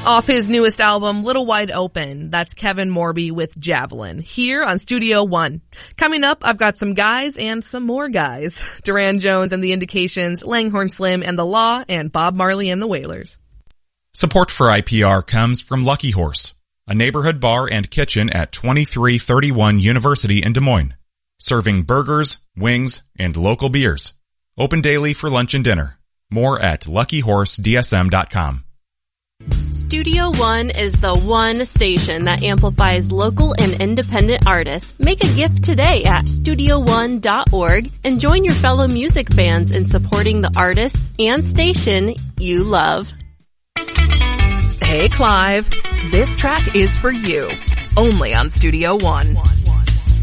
Off his newest album, Little Wide Open, that's Kevin Morby with Javelin, here on Studio One. Coming up, I've got some guys and some more guys. Duran Jones and the Indications, Langhorne Slim and the Law, and Bob Marley and the Wailers. Support for IPR comes from Lucky Horse, a neighborhood bar and kitchen at 2331 University in Des Moines, serving burgers, wings, and local beers. Open daily for lunch and dinner. More at luckyhorsedsm.com. Studio One is the one station that amplifies local and independent artists. Make a gift today at StudioOne.org and join your fellow music fans in supporting the artists and station you love. Hey Clive, this track is for you, only on Studio One.